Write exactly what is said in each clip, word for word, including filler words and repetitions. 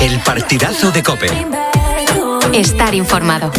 El partidazo de COPE. Estar informado.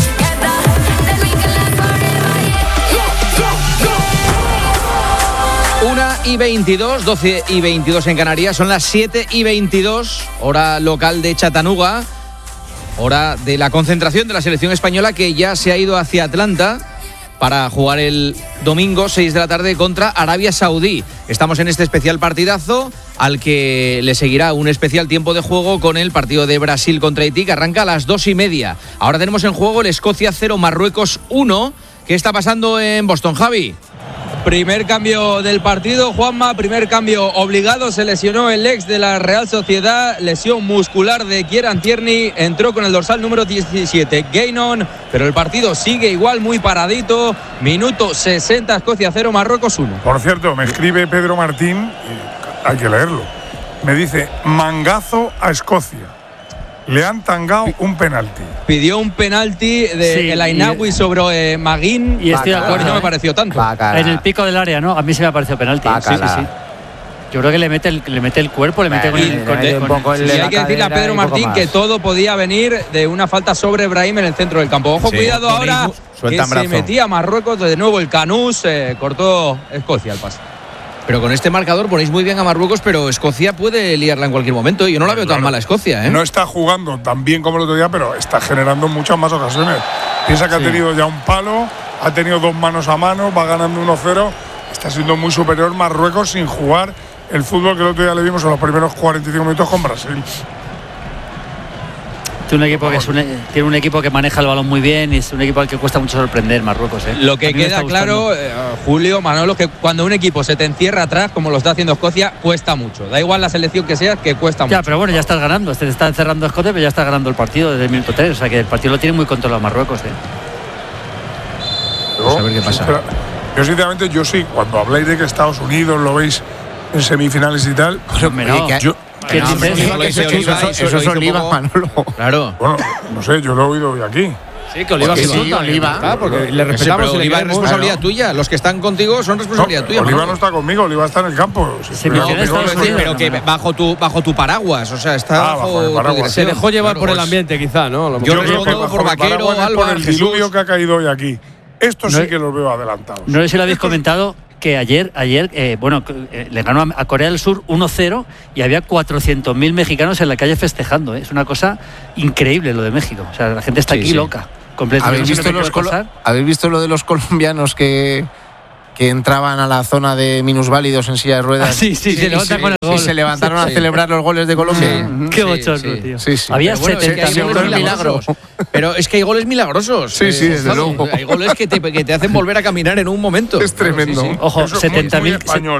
una y veintidós, doce y veintidós en Canarias, son las siete y veintidós, hora local de Chattanooga, hora de la concentración de la selección española que ya se ha ido hacia Atlanta para jugar el domingo seis de la tarde contra Arabia Saudí. Estamos en este especial partidazo al que le seguirá un especial tiempo de juego con el partido de Brasil contra Haití que arranca a las dos y media. Ahora tenemos en juego el Escocia cero, Marruecos uno. ¿Qué está pasando en Boston, Javi? Primer cambio del partido, Juanma, primer cambio obligado, se lesionó el ex de la Real Sociedad, lesión muscular de Kieran Tierney, entró con el dorsal número diecisiete, Gainon, pero el partido sigue igual, muy paradito, minuto sesenta, Escocia cero, Marruecos uno. Por cierto, me escribe Pedro Martín, y hay que leerlo, me dice, mangazo a Escocia. Le han tangado un penalti. Pidió un penalti de sí, El Ainawi y, sobre eh, Maguín. Y estoy de acuerdo. No me pareció tanto. Bacala. En el pico del área, ¿no? A mí se me ha parecido penalti. Sí, sí, sí. Yo creo que le mete el, le mete el cuerpo, le mete con el, con el, con el, el sí, hay que decirle a Pedro Martín que todo podía venir de una falta sobre Brahim en el centro del campo. Ojo, sí, cuidado ahora, que brazo. Se metía Marruecos, de nuevo el Canús, eh, cortó Escocia el pase. Pero con este marcador ponéis muy bien a Marruecos, pero Escocia puede liarla en cualquier momento. Yo no la veo claro, tan mala Escocia, ¿eh? No está jugando tan bien como el otro día, pero está generando muchas más ocasiones. Piensa que sí. Ha tenido ya un palo, ha tenido dos manos a mano, va ganando uno cero. Está siendo muy superior Marruecos sin jugar el fútbol que el otro día le vimos en los primeros cuarenta y cinco minutos con Brasil. Un equipo que es un, tiene un equipo que maneja el balón muy bien y es un equipo al que cuesta mucho sorprender, Marruecos, ¿eh? Lo que queda claro, eh, Julio, Manolo, que cuando un equipo se te encierra atrás, como lo está haciendo Escocia, cuesta mucho. Da igual la selección que sea, que cuesta mucho. Ya, pero bueno, ya estás ganando. Se está encerrando Escocia, pero ya está ganando el partido desde el minuto tres. O sea que el partido lo tiene muy controlado Marruecos, ¿eh? Vamos a ver qué pasa. Yo, sinceramente, yo sí, cuando habláis de que Estados Unidos lo veis en semifinales y tal, pero no, que, yo. ¿Qué no, dices? Eso, eso, eso, eso, eso es Oliva, Manolo. Claro. Bueno, no sé, yo lo he oído hoy aquí. Sí, que Oliva sí, sí, Oliva. Está, porque le respetamos. Sí, Oliva es responsabilidad claro. tuya. Los que están contigo son responsabilidad no, tuya. Oliva Manolo. no está conmigo, Oliva está en el campo. Sí, sí, pero, conmigo, pero, pero que bajo tu, bajo tu paraguas, o sea, está ah, bajo, bajo el paraguas. Se dejó llevar claro, por pues, el ambiente, quizá, ¿no? Yo, yo creo que por Vaquero, Alba, por el diluvio que ha caído hoy aquí. Esto sí no, que los veo adelantados. No sé si lo habéis comentado. Que ayer, ayer eh, bueno, eh, le ganó a Corea del Sur uno cero y había cuatrocientos mil mexicanos en la calle festejando. ¿eh? Es una cosa increíble lo de México. O sea, la gente está sí, aquí sí. loca. ¿Habéis visto, los colo- ¿Habéis visto lo de los colombianos que, que entraban a la zona de minusválidos en silla de ruedas? Ah, sí, sí, sí, se levantan con el gol. Y se levantaron sí, a celebrar los goles de Colombia. Sí. Qué bochorno, tío. Sí, sí. Había bueno, setenta es que hay goles milagrosos. Pero es que hay goles milagrosos. Sí, sí, desde luego. Hay goles que te, que te hacen volver a caminar en un momento. Es tremendo. Sí, sí. Ojo, setenta mil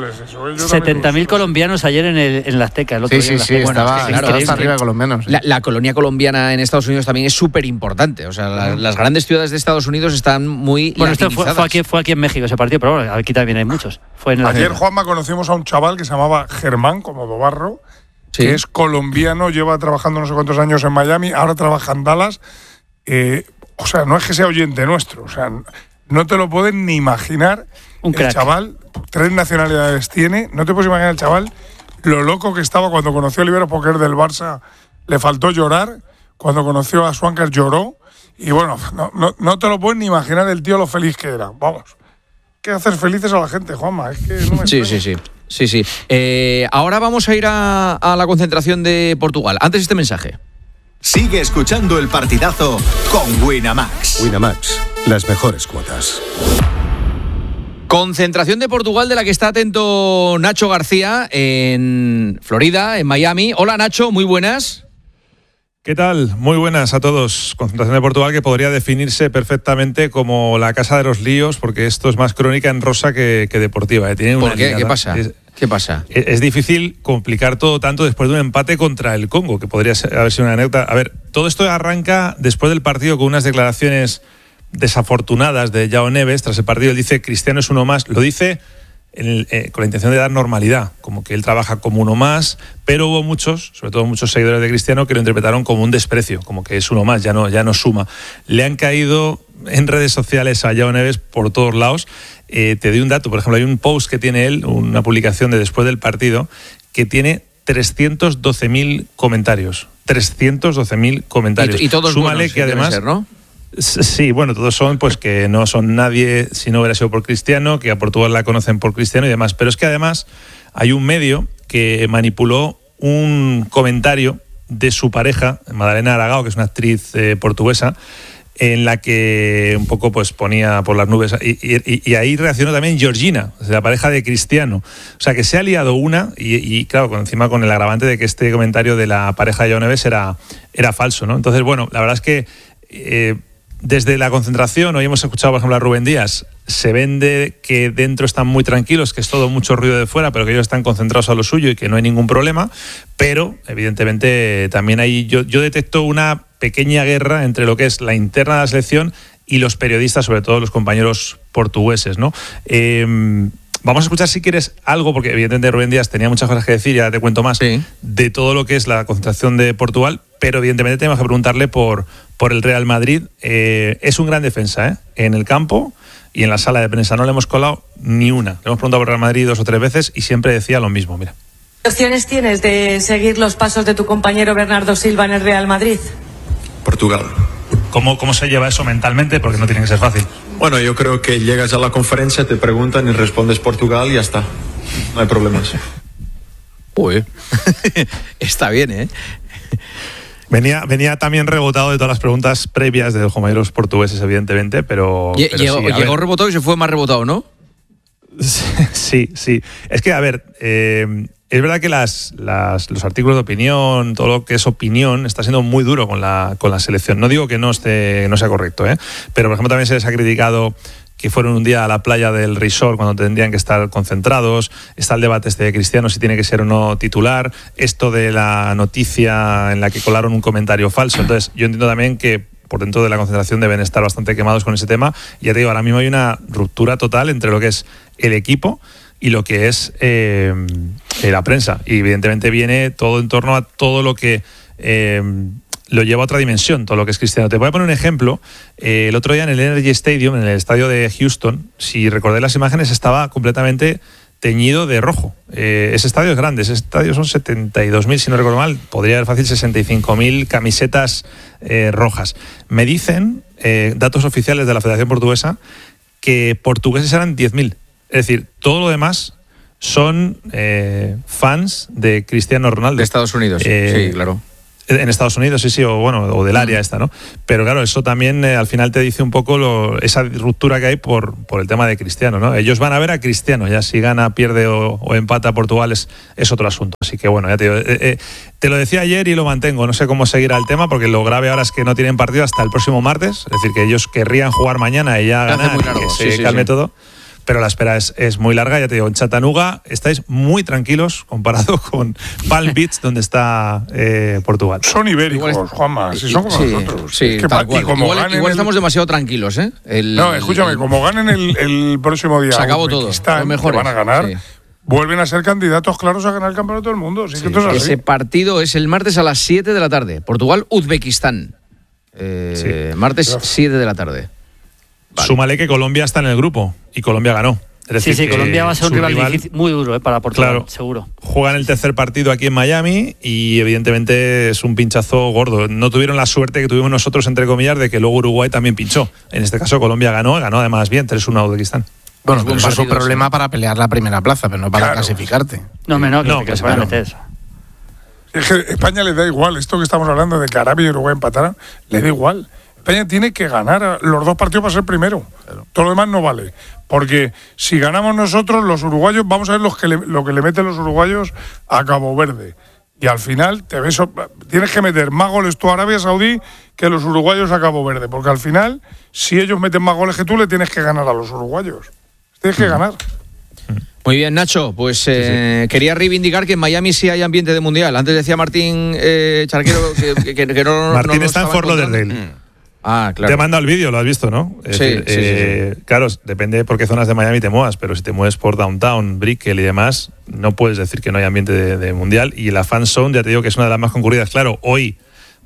setenta mil colombianos ayer en el, en la Azteca. El otro sí, día sí, sí, bueno, estaba, es que estaba hasta arriba de colombianos. La, la colonia colombiana en Estados Unidos también es súper importante. O sea, la, las grandes ciudades de Estados Unidos están muy Bueno, esto fue, fue, aquí, fue aquí en México ese partido, pero bueno, aquí también hay muchos. Fue en Ayer, Juanma, conocimos a un chaval que se llamaba Germán, como Dobarro, sí. que es colombiano, lleva trabajando no sé cuántos años en Miami, ahora trabaja en Dallas. Eh, o sea, no es que sea oyente nuestro, o sea, no te lo pueden ni imaginar. Un crack. El chaval, tres nacionalidades tiene, no te puedes imaginar el chaval lo loco que estaba cuando conoció a Olivero, porque es del Barça, le faltó llorar, cuando conoció a Swankar lloró, y bueno, no, no, no te lo puedes ni imaginar el tío lo feliz que era, vamos. ¿Qué hacer felices a la gente, Juanma? Es que no me sí, sí, sí, sí, sí. Eh, ahora vamos a ir a, a la concentración de Portugal. Antes este mensaje. Sigue escuchando el partidazo con Winamax. Winamax, las mejores cuotas. Concentración de Portugal de la que está atento Nacho García en Florida, en Miami. Hola Nacho, muy buenas. ¿Qué tal? Muy buenas a todos. Concentración de Portugal que podría definirse perfectamente como la casa de los líos, porque esto es más crónica en rosa que, que deportiva. ¿eh? Tiene una ¿Por qué? liada. ¿Qué pasa? Es, ¿Qué pasa? Es, es difícil complicar todo tanto después de un empate contra el Congo, que podría ser, haber sido una anécdota. A ver, todo esto arranca después del partido con unas declaraciones desafortunadas de João Neves. Tras el partido él dice Cristiano es uno más. Lo dice El, eh, con la intención de dar normalidad, como que él trabaja como uno más, pero hubo muchos, sobre todo muchos seguidores de Cristiano, que lo interpretaron como un desprecio, como que es uno más, ya no, ya no suma. Le han caído en redes sociales a João Neves por todos lados. Eh, te doy un dato, por ejemplo, hay un post que tiene él, una publicación de después del partido, que tiene trescientos doce mil comentarios. trescientos doce mil comentarios. Y, y todos Súmale buenos, que además, ser, ¿no? Sí, bueno, todos son pues que no son nadie si no hubiera sido por Cristiano, que a Portugal la conocen por Cristiano y demás. Pero es que además hay un medio que manipuló un comentario de su pareja, Madalena Aragao, que es una actriz eh, portuguesa, en la que un poco pues ponía por las nubes, y, y, y ahí reaccionó también Georgina, la pareja de Cristiano. O sea, que se ha liado una, y, y claro, con, encima con el agravante de que este comentario de la pareja de Joao Neves era, era falso, ¿no? Entonces, bueno, la verdad es que eh, desde la concentración, hoy hemos escuchado, por ejemplo, a Rubén Díaz, se vende que dentro están muy tranquilos, que es todo mucho ruido de fuera, pero que ellos están concentrados a lo suyo y que no hay ningún problema, pero evidentemente también hay, yo, yo detecto una pequeña guerra entre lo que es la interna de la selección y los periodistas, sobre todo los compañeros portugueses, ¿no? Eh, vamos a escuchar, si quieres, algo, porque evidentemente Rubén Díaz tenía muchas cosas que decir, ya te cuento más, sí, de todo lo que es la concentración de Portugal, pero evidentemente tenemos que preguntarle por, por el Real Madrid. Eh, es un gran defensa, ¿eh? En el campo y en la sala de prensa no le hemos colado ni una. Le hemos preguntado por el Real Madrid dos o tres veces y siempre decía lo mismo, mira. ¿Qué opciones tienes de seguir los pasos de tu compañero Bernardo Silva en el Real Madrid? Portugal. ¿Cómo, ¿Cómo se lleva eso mentalmente? Porque no tiene que ser fácil. Bueno, yo creo que llegas a la conferencia, te preguntan y respondes Portugal y ya está. No hay problemas. Uy, está bien, ¿eh? Venía, venía también rebotado de todas las preguntas previas de los compañeros portugueses, evidentemente, pero... Lle- pero llegó sí, llegó rebotado y se fue más rebotado, ¿no? Sí, sí. Es que, a ver, eh, es verdad que las, las, los artículos de opinión, todo lo que es opinión, está siendo muy duro con la, con la selección. No digo que no, esté, no sea correcto, ¿eh? Pero, por ejemplo, también se les ha criticado que fueron un día a la playa del resort cuando tendrían que estar concentrados. Está el debate este de Cristiano, si tiene que ser o no titular. Esto de la noticia en la que colaron un comentario falso. Entonces, yo entiendo también que por dentro de la concentración deben estar bastante quemados con ese tema. Y ya te digo, ahora mismo hay una ruptura total entre lo que es el equipo y lo que es eh, la prensa. Y evidentemente viene todo en torno a todo lo que... Eh, lo lleva a otra dimensión, todo lo que es Cristiano. Te voy a poner un ejemplo. Eh, el otro día en el Energy Stadium, en el estadio de Houston, si recordáis las imágenes, estaba completamente teñido de rojo. Eh, ese estadio es grande, ese estadio son setenta y dos mil, si no recuerdo mal, podría haber fácil sesenta y cinco mil camisetas eh, rojas. Me dicen, eh, datos oficiales de la Federación Portuguesa, que portugueses eran diez mil. Es decir, todo lo demás son eh, fans de Cristiano Ronaldo. De Estados Unidos, eh, sí, claro. En Estados Unidos, sí, sí, o bueno, o del área esta, ¿no? Pero claro, eso también eh, al final te dice un poco lo, esa ruptura que hay por, por el tema de Cristiano, ¿no? Ellos van a ver a Cristiano, ya si gana, pierde o, o empata Portugal es, es otro asunto. Así que bueno, ya te digo, eh, eh, te lo decía ayer y lo mantengo, no sé cómo seguirá el tema, porque lo grave ahora es que no tienen partido hasta el próximo martes, es decir, que ellos querrían jugar mañana y ya ganar, y que se sí, calme sí, sí. todo. Pero la espera es, es muy larga, ya te digo, en Chattanooga estáis muy tranquilos comparado con Palm Beach, donde está eh, Portugal. Son ibéricos, Juanma, si son como sí, nosotros. Sí, Es que tal pa- cual. y como Igual, ganen igual el- estamos demasiado tranquilos, ¿eh? El- No, escúchame, el- como ganen el, el próximo día Se acabó todo, Uzbekistán, los que mejores, van a ganar, sí. vuelven a ser candidatos claros a ganar el campeonato del mundo. Sí, que esto es así. Ese partido es el martes a las siete de la tarde. Portugal-Uzbekistán. Eh, Sí. Martes siete de la tarde. Vale. Súmale que Colombia está en el grupo y Colombia ganó. Es Sí, decir, sí, que Colombia va a ser un su rival, rival, difícil, muy duro eh, para Portugal, claro, seguro. juegan el tercer partido aquí en Miami y evidentemente es un pinchazo gordo. No tuvieron la suerte que tuvimos nosotros, entre comillas, de que luego Uruguay también pinchó. En este caso Colombia ganó, ganó además bien, tres uno a Uzbekistán. Bueno, Es pero buen eso es un partido, problema sí. para pelear la primera plaza, pero no para Claro. clasificarte. No, menos que, No, que pues se van a claro. meter eso. Es que España le da igual, esto que estamos hablando de que Arabia y Uruguay empataran, le da igual. España tiene que ganar los dos partidos para ser primero. Todo lo demás no vale. Porque si ganamos nosotros, los uruguayos, vamos a ver los que le- lo que le meten los uruguayos a Cabo Verde. Y al final te ves, tienes que meter más goles tú a Arabia Saudí que los uruguayos a Cabo Verde. Porque al final, si ellos meten más goles que tú, le tienes que ganar a los uruguayos. Tienes que ganar. Muy bien, Nacho. Pues eh, quería reivindicar que en Miami sí hay ambiente de mundial. Antes decía Martín eh, Charquero que, que- que no. Martín no lo está en estaban Fort contando. Lauderdale. Ah, claro. Te he mandado el vídeo, lo has visto, ¿no? Es Sí, decir, sí, sí, eh, Claro, depende de por qué zonas de Miami te muevas, pero si te mueves por Downtown, Brickell y demás, no puedes decir que no hay ambiente de, de mundial. Y la fan zone, ya te digo que es una de las más concurridas. Claro, hoy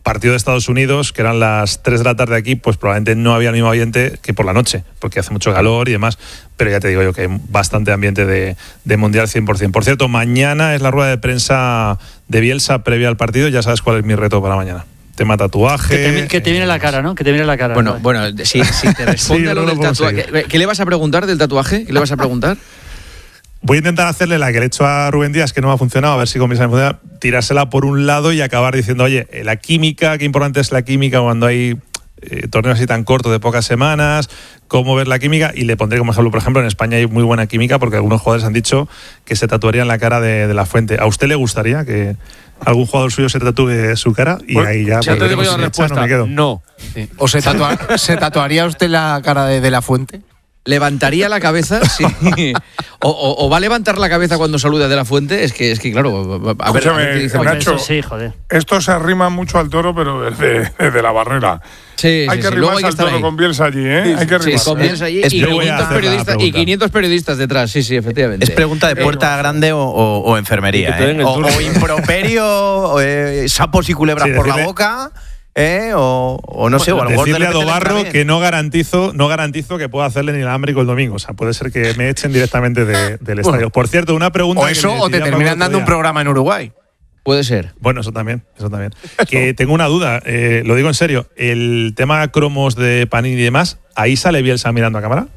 partido de Estados Unidos, que eran las tres de la tarde aquí, pues probablemente no había el mismo ambiente que por la noche, porque hace mucho calor y demás, pero ya te digo yo que hay bastante ambiente de, de Mundial cien por ciento. Por cierto, mañana es la rueda de prensa de Bielsa previa al partido, ya sabes cuál es mi reto para mañana. Tema tatuaje. Que te, que te viene la cara, ¿no? Que te viene la cara. Bueno, bueno, si, si te responde sí, a lo no del lo tatuaje. ¿Qué, ¿Qué le vas a preguntar del tatuaje? ¿Qué le vas a preguntar? Voy a intentar hacerle la que le he hecho a Rubén Díaz, que no me ha funcionado, a ver si con mis amigos funciona, tirársela por un lado y acabar diciendo, oye, la química, qué importante es la química cuando hay eh, torneos así tan cortos de pocas semanas, cómo ver la química, y le pondré como ejemplo, por ejemplo, en España hay muy buena química porque algunos jugadores han dicho que se tatuarían la cara de, de La Fuente. ¿A usted le gustaría que algún jugador suyo se tatúe su cara? Y pues, ahí ya... ya te digo la respuesta, no me quedo. No. Sí. ¿O se, tatua- ¿se tatuaría usted la cara de, de La Fuente? ¿Levantaría la cabeza? Sí. O, o, o va a levantar la cabeza cuando saluda de La Fuente? Es que, es que claro, a ver, Escúchame, a ver qué dice. Nacho, eso sí, joder. Esto se arrima mucho al toro, pero desde, desde la barrera. Sí, hay sí, que sí. Luego arrimarse hay que al estar toro ahí. con Bielsa allí, ¿eh? Sí, hay que arrimarse. Sí, con Bielsa allí Es y, pregunta, quinientos periodistas, y quinientos periodistas detrás. Sí, sí, efectivamente. Es pregunta de puerta grande o, o, o enfermería, ¿eh? O, o improperio, o, eh, sapos y culebras Sí, por decirle, la boca, ¿eh? o, o no sé, o a lo mejor decirle de a repente le entra Dobarro bien. que no garantizo, no garantizo que pueda hacerle ni el alámbrico el domingo. O sea, puede ser que me echen directamente de, del estadio. Bueno. Por cierto, una pregunta. O que eso, le o te diría terminan Pablo dando otro un día. programa en Uruguay. Puede ser. Bueno, eso también, eso también. Que tengo una duda, eh, lo digo en serio. El tema cromos de Panini y demás, ¿ahí sale Bielsa mirando a cámara?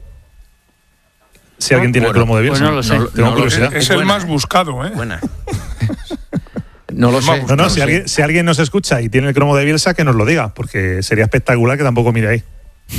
Si alguien tiene Bueno, el cromo de Bielsa. pues no lo sé. Tengo No lo curiosidad. Es, es el más buscado, ¿eh? Buena. No lo sé. No, no, lo si sé. alguien, si alguien nos escucha y tiene el cromo de Bielsa, que nos lo diga, porque sería espectacular que tampoco mire ahí.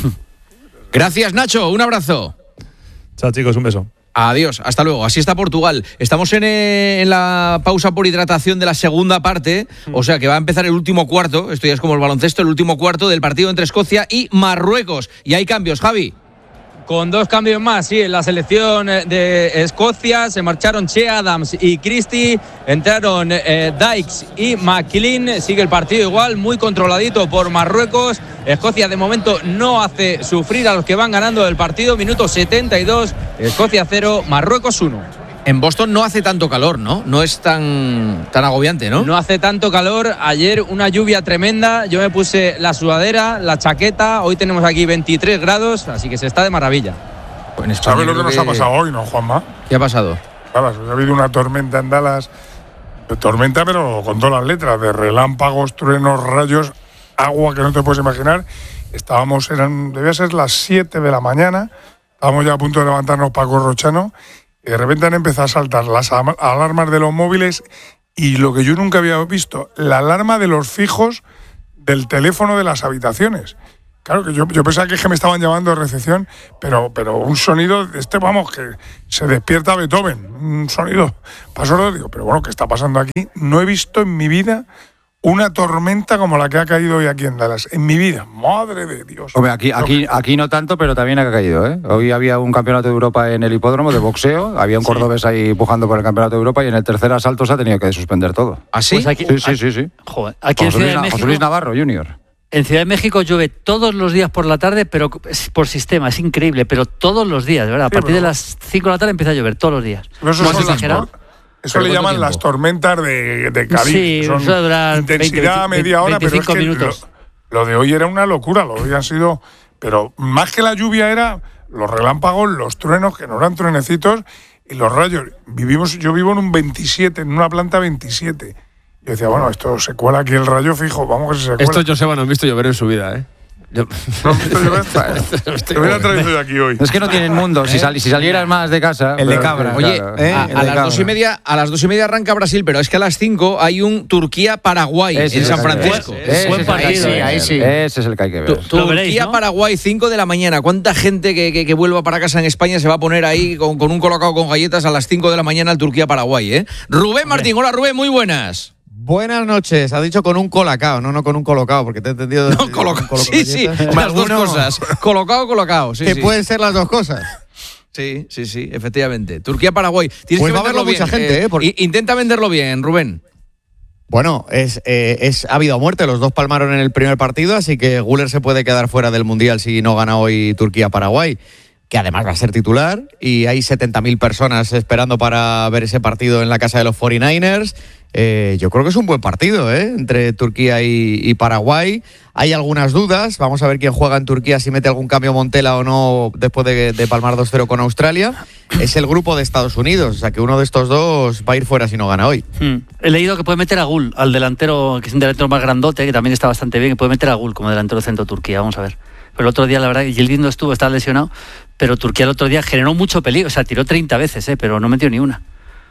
Gracias, Nacho. Un abrazo. Chao, chicos, un beso. Adiós, hasta luego. Así está Portugal. Estamos en, eh, en la pausa por hidratación de la segunda parte, o sea que va a empezar el último cuarto, esto ya es como el baloncesto, el último cuarto del partido entre Escocia y Marruecos. Y hay cambios, Javi. Con dos cambios más, sí, en la selección de Escocia se marcharon Che Adams y Christie, entraron eh, Dykes y McLean, sigue el partido igual, muy controladito por Marruecos. Escocia de momento no hace sufrir a los que van ganando el partido, minuto setenta y dos, Escocia cero, Marruecos uno. En Boston no hace tanto calor, ¿no? No es tan, tan agobiante, ¿no? No hace tanto calor. Ayer una lluvia tremenda. Yo me puse la sudadera, la chaqueta. Hoy tenemos aquí veintitrés grados, así que se está de maravilla. En España ¿Sabes lo que creo nos ha pasado hoy, no, Juanma? ¿Qué ha pasado? Dallas, ha habido una tormenta en Dallas. Tormenta, pero con todas las letras, de relámpagos, truenos, rayos, agua que no te puedes imaginar. Estábamos, eran, debía ser las siete de la mañana. Estábamos ya a punto de levantarnos Paco Rochano. Y de repente han empezado a saltar las alarmas de los móviles y lo que yo nunca había visto, la alarma de los fijos del teléfono de las habitaciones. Claro, que yo, yo pensaba que, es que me estaban llamando de recepción, pero, pero un sonido, este vamos, que se despierta Beethoven, un sonido. Pasó, digo, pero bueno, ¿qué está pasando aquí? No he visto en mi vida una tormenta como la que ha caído hoy aquí en Dallas. En mi vida, madre de Dios. Hombre, aquí, aquí, aquí no tanto, pero también ha caído, ¿eh? Hoy había un campeonato de Europa en el hipódromo de boxeo, había un cordobés ahí pujando por el campeonato de Europa y en el tercer asalto se ha tenido que suspender todo. ¿Ah, sí? Pues aquí, Sí, sí, sí, sí. Joder, aquí en José Ciudad Luis, de México, José Luis Navarro, junior. En Ciudad de México llueve todos los días por la tarde, pero es por sistema, es increíble, pero todos los días, de verdad. A Sí, partir pero- de las cinco de la tarde empieza a llover, todos los días. Pero eso ¿No son es las exagerado? tor- Eso ¿Pero le cuánto llaman tiempo? las tormentas de, de Caribe. Sí, que son eso dura intensidad veinte, media hora, pero es veinticinco que minutos. Lo, lo de hoy era una locura, lo de hoy han sido... Pero más que la lluvia era los relámpagos, los truenos, que no eran truenecitos, y los rayos. Vivimos, yo vivo en un veintisiete, en una planta veintisiete. Yo decía, bueno, esto se cuela aquí el rayo fijo, vamos que se cuela. Estos Joseba no han visto llover en su vida, ¿eh? Yo... No, esto yo te hubiera traído yo aquí hoy. Es que no tienen mundo, si, sal- si salieras más de casa... El de pero- cabra. Oye, claro. ¿eh? a, El a de las cabra. dos y media, a las dos y media arranca Brasil, pero es que a las cinco hay un Turquía-Paraguay Ese en es San el que hay que ver. Francisco. Ese Buen es el que hay que partido, ver. ahí sí. Ese es el que hay que ver. Tu- Lo veréis, ¿no? Turquía-Paraguay, cinco de la mañana. ¿Cuánta gente que, que, que vuelva para casa en España se va a poner ahí con, con un colocado con galletas a las cinco de la mañana al Turquía-Paraguay? ¿eh? Rubén Martín, hola Rubén, muy buenas. Buenas noches, ha dicho con un colacao, no, no con un colocado, porque te he entendido. No, coloca- sí, sí, las dos cosas. Colocado, colocado. Sí, que sí. pueden ser las dos cosas. Sí, sí, sí, efectivamente. Turquía-Paraguay. Tienes Pues que va a venderlo verlo bien. mucha gente, ¿eh? Porque- i- Intenta venderlo bien, Rubén. Bueno, es, eh, es ha habido muerte, los dos palmaron en el primer partido, así que Güler se puede quedar fuera del Mundial si no gana hoy Turquía-Paraguay, que además va a ser titular, y hay setenta mil personas esperando para ver ese partido en la casa de los cuarenta y nueve ers. Eh, yo creo que es un buen partido, ¿eh? Entre Turquía y, y Paraguay. Hay algunas dudas. Vamos a ver quién juega en Turquía, si mete algún cambio Montela o no después de, de palmar dos cero con Australia. Es el grupo de Estados Unidos, o sea que uno de estos dos va a ir fuera si no gana hoy. Hmm. He leído que puede meter a Gul, al delantero, que es un delantero más grandote, que también está bastante bien, que puede meter a Gul como delantero centro Turquía. Vamos a ver. Pero el otro día, la verdad, Yildiz no estuvo, estaba lesionado, pero Turquía el otro día generó mucho peligro, o sea, tiró treinta veces, ¿eh? Pero no metió ni una.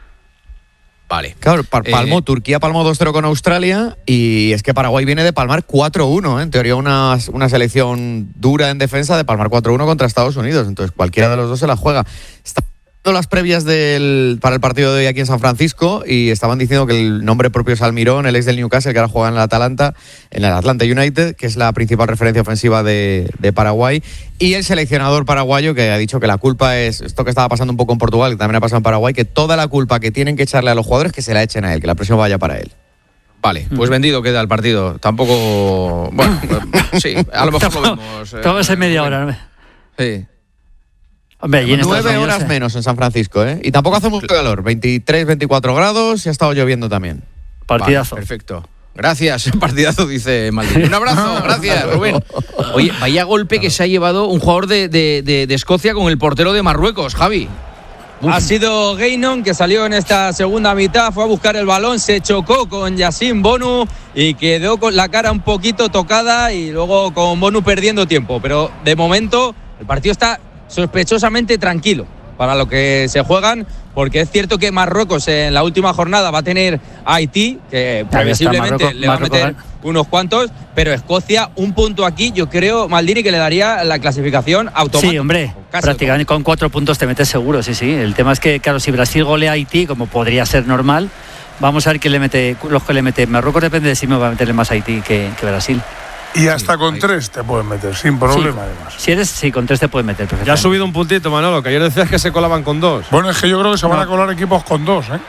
Vale. Claro, palmó, eh, Turquía palmó dos cero con Australia y es que Paraguay viene de palmar cuatro uno, ¿eh? En teoría una, una selección dura en defensa de palmar cuatro uno contra Estados Unidos, entonces cualquiera de los dos se la juega. Está las previas del, para el partido de hoy aquí en San Francisco y estaban diciendo que el nombre propio es Almirón, el ex del Newcastle, que ahora juega en el Atalanta, en el Atlanta United, que es la principal referencia ofensiva de, de Paraguay, y el seleccionador paraguayo que ha dicho que la culpa es esto que estaba pasando un poco en Portugal, que también ha pasado en Paraguay, que toda la culpa que tienen que echarle a los jugadores que se la echen a él, que la presión vaya para él. Vale, pues vendido queda el partido. Tampoco, bueno, sí, a lo mejor lo vemos. Todo es en media hora, ¿no? Sí. Hombre, y en nueve horas menos en San Francisco, ¿eh? Y tampoco hace mucho calor, veintitrés, veinticuatro grados y ha estado lloviendo también. Partidazo. Vale, perfecto. Gracias, partidazo, dice Maldini. Un abrazo, gracias, Rubén. Oye, vaya golpe que se ha llevado un jugador de, de, de, de Escocia con el portero de Marruecos, Javi. Uf. Ha sido Gainon, que salió en esta segunda mitad, fue a buscar el balón, se chocó con Yacine Bonu y quedó con la cara un poquito tocada y luego con Bonu perdiendo tiempo. Pero de momento el partido está sospechosamente tranquilo para lo que se juegan, porque es cierto que Marruecos en la última jornada va a tener a Haití, que previsiblemente Marruecos, le va Marruecos, a meter unos cuantos, pero Escocia, un punto aquí, yo creo, Maldini, que le daría la clasificación automática. Sí, hombre, prácticamente con cuatro puntos te metes seguro, sí, sí. El tema es que, claro, si Brasil golea a Haití, como podría ser normal, vamos a ver quién le mete, los que le mete. Marruecos depende de si me va a meterle más a Haití que, que Brasil. Y hasta sí, con ahí. tres te pueden meter, sin problema, sí. además. Si eres, sí, con tres te pueden meter. Ya ha subido un puntito, Manolo, que ayer decías que se colaban con dos. Bueno, es que yo creo que se van no. a colar equipos con dos, ¿eh?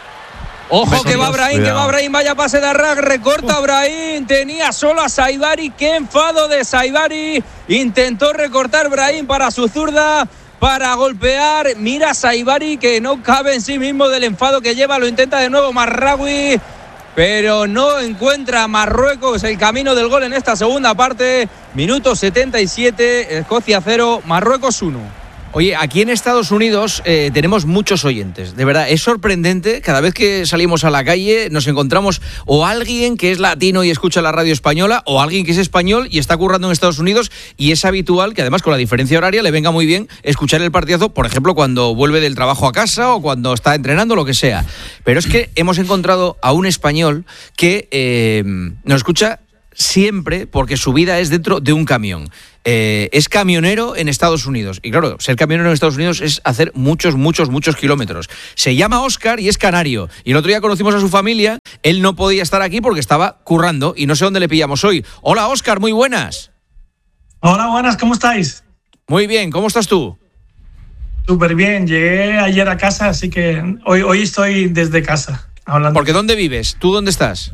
Ojo que va Brahim, que va Brahim, vaya pase de Arrag, recorta Brahim, tenía solo a Saibari, qué enfado de Saibari, intentó recortar Brahim para su zurda, para golpear, mira Saibari que no cabe en sí mismo del enfado que lleva, lo intenta de nuevo Marraoui, pero no encuentra Marruecos el camino del gol en esta segunda parte, minuto setenta y siete, Escocia cero, Marruecos uno. Oye, aquí en Estados Unidos eh, tenemos muchos oyentes, de verdad, es sorprendente, cada vez que salimos a la calle nos encontramos o alguien que es latino y escucha la radio española o alguien que es español y está currando en Estados Unidos y es habitual que además con la diferencia horaria le venga muy bien escuchar el partidazo, por ejemplo, cuando vuelve del trabajo a casa o cuando está entrenando, lo que sea. Pero es que hemos encontrado a un español que eh, nos escucha siempre porque su vida es dentro de un camión. Eh, es camionero en Estados Unidos. Y claro, ser camionero en Estados Unidos es hacer muchos, muchos, muchos kilómetros. Se llama Óscar y es canario. Y el otro día conocimos a su familia. Él no podía estar aquí porque estaba currando y no sé dónde le pillamos hoy. Hola, Óscar, muy buenas. Hola, buenas, ¿cómo estáis? Muy bien, ¿cómo estás tú? Súper bien, llegué ayer a casa, así que hoy, hoy estoy desde casa hablando. Porque ¿dónde vives? ¿Tú dónde estás?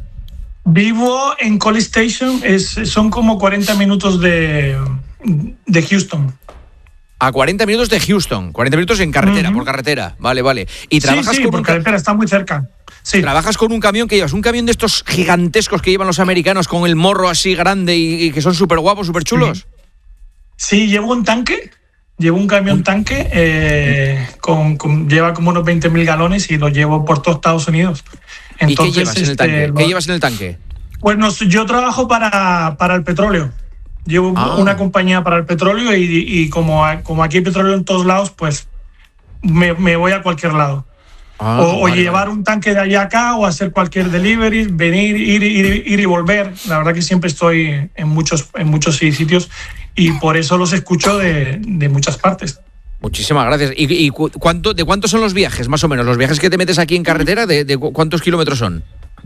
Vivo en College Station, es, son como cuarenta minutos de, de Houston. A cuarenta minutos de Houston, cuarenta minutos en carretera, uh-huh. por carretera, vale, vale. Y trabajas sí, sí, con por un carretera, está muy cerca. Sí. Trabajas con un camión que llevas, un camión de estos gigantescos que llevan los americanos con el morro así grande y, y que son súper guapos, súper chulos. Sí. sí, llevo un tanque, llevo un camión tanque, eh, con, con, lleva como unos veinte mil galones y lo llevo por todo Estados Unidos. Entonces, ¿y qué llevas en el tanque? Este, ¿Qué llevas en el tanque? Pues no, yo trabajo para, para el petróleo. Llevo ah. una compañía para el petróleo y, y como, como aquí hay petróleo en todos lados, pues me, me voy a cualquier lado. Ah, o, vale, o llevar vale. un tanque de allá acá o hacer cualquier delivery, venir, ir, ir, ir y volver. La verdad que siempre estoy en muchos, en muchos sitios y por eso los escucho de, de muchas partes. Muchísimas gracias. ¿Y, y cuánto, de cuántos son los viajes, más o menos? ¿Los viajes que te metes aquí en carretera, de, de cuántos kilómetros son?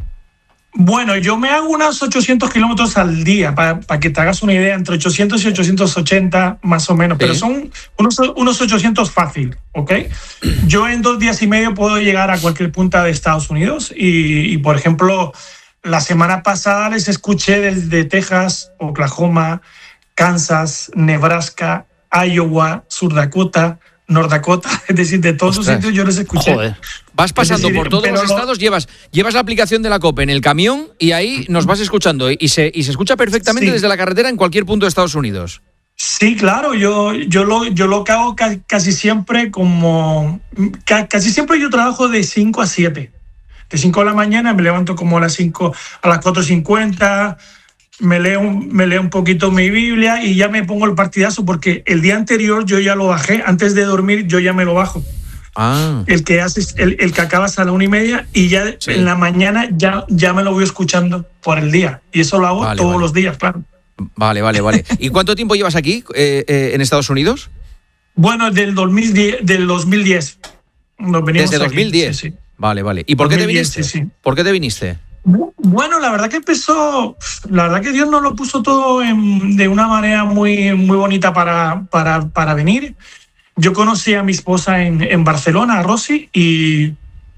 Bueno, yo me hago unos ochocientos kilómetros al día, para pa que te hagas una idea, entre ochocientos y ochocientos ochenta más o menos, ¿sí? Pero son unos, unos ochocientos fácil, ¿ok? Yo en dos días y medio puedo llegar a cualquier punta de Estados Unidos y, y por ejemplo, la semana pasada les escuché desde Texas, Oklahoma, Kansas, Nebraska, Iowa, Sur Dakota, North Dakota, es decir, de todos los sitios yo les escuché. Joder. Vas pasando decir, por todos los estados, lo... llevas, llevas la aplicación de la COPE en el camión y ahí nos vas escuchando. Y se, y se escucha perfectamente sí. desde la carretera en cualquier punto de Estados Unidos. Sí, claro, yo, yo, lo, yo lo que hago casi, casi siempre como... Casi siempre yo trabajo de cinco a siete. De cinco de la mañana me levanto como a las cinco, a las cuatro cincuenta, me leo, me leo un poquito mi Biblia y ya me pongo el partidazo porque el día anterior yo ya lo bajé, antes de dormir yo ya me lo bajo. Ah. El que haces, el, el que acabas a la una y media y ya sí. en la mañana ya, ya me lo voy escuchando por el día. Y eso lo hago vale, todos vale. los días, claro. Vale, vale, vale. ¿Y cuánto tiempo llevas aquí eh, eh, en Estados Unidos? Bueno, del dos mil diez. Del dos mil diez. Nos venimos Desde aquí. dos mil diez. Sí, sí. Vale, vale. ¿Y por qué dos mil te diez, viniste? Sí, sí. ¿Por qué te viniste? Bueno, la verdad que empezó, la verdad que Dios nos lo puso todo en, de una manera muy, muy bonita para, para, para venir. Yo conocí a mi esposa en, en Barcelona, a Rosy, y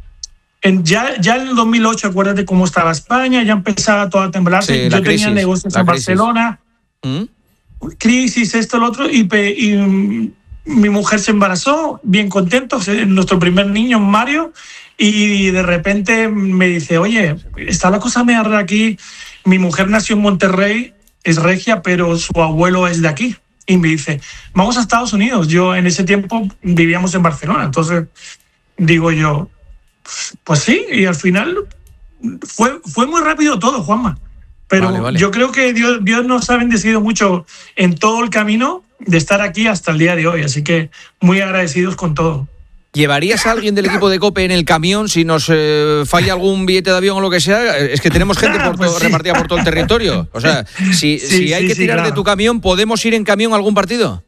en, ya, ya en el dos mil ocho, acuérdate cómo estaba España, ya empezaba todo a temblarse. Sí, Yo crisis, tenía negocios en crisis. Barcelona, ¿Mm? crisis, esto, lo otro, y, y mi mujer se embarazó, bien contento, nuestro primer niño, Mario, y de repente me dice, oye, está la cosa media rara aquí, mi mujer nació en Monterrey, es regia, pero su abuelo es de aquí. Y me dice, vamos a Estados Unidos. Yo en ese tiempo vivíamos en Barcelona. Entonces digo yo, pues sí, y al final fue, fue muy rápido todo, Juanma. Pero vale, vale. yo creo que Dios, Dios nos ha bendecido mucho en todo el camino de estar aquí hasta el día de hoy. Así que muy agradecidos con todo. ¿Llevarías a alguien del equipo de COPE en el camión si nos eh, falla algún billete de avión o lo que sea? Es que tenemos gente por todo, pues sí. repartida por todo el territorio. O sea, si, sí, si hay sí, que sí, tirar claro. de tu camión, ¿podemos ir en camión a algún partido?